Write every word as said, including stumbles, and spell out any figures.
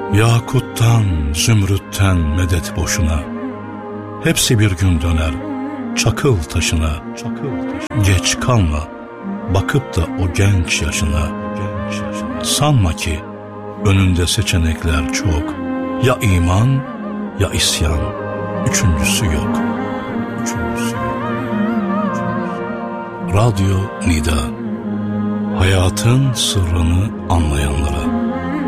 Yakuttan, zümrütten medet boşuna, hepsi bir gün döner çakıl taşına. Geç kalma, bakıp da o genç yaşına. Sanma ki önünde seçenekler çok. Ya iman, ya isyan, üçüncüsü yok. Üçüncüsü yok. Radyo Nida, hayatın sırrını anlayanlara.